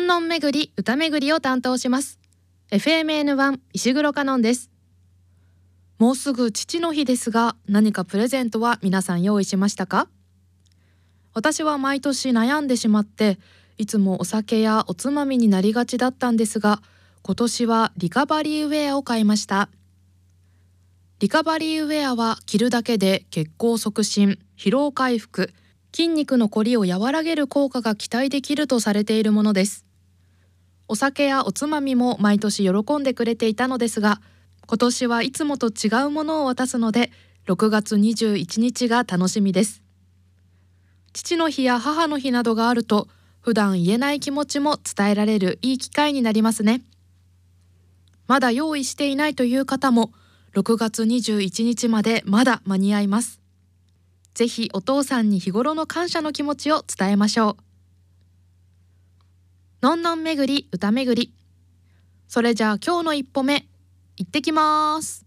のんめぐり歌めぐりを担当します FMN1 石黒かのんです。もうすぐ父の日ですが、何かプレゼントは皆さん用意しましたか？私は毎年悩んでしまって、いつもお酒やおつまみになりがちだったんですが、今年はリカバリーウェアを買いました。リカバリーウェアは着るだけで血行促進、疲労回復、筋肉のこりを和らげる効果が期待できるとされているものです。お酒やおつまみも毎年喜んでくれていたのですが、今年はいつもと違うものを渡すので、6月21日が楽しみです。父の日や母の日などがあると、普段言えない気持ちも伝えられるいい機会になりますね。まだ用意していないという方も、6月21日までまだ間に合います。ぜひお父さんに日頃の感謝の気持ちを伝えましょう。のんのんめぐり歌めぐり。それじゃあ今日の一歩目、行ってきます。